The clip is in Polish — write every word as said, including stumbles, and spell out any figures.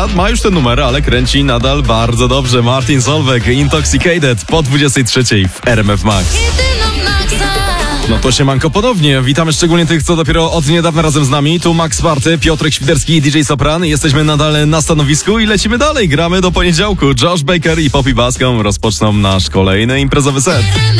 lat, ma już ten numer, ale kręci nadal bardzo dobrze. Martin Solveig, Intoxicated po dwudziestej trzeciej w R M F Max. No to siemanko ponownie. Witamy szczególnie tych, co dopiero od niedawna razem z nami. Tu Max Party, Piotrek Świderski i D J Sopran. Jesteśmy nadal na stanowisku i lecimy dalej. Gramy do poniedziałku. Josh Baker i Poppy Bascom rozpoczną nasz kolejny imprezowy set.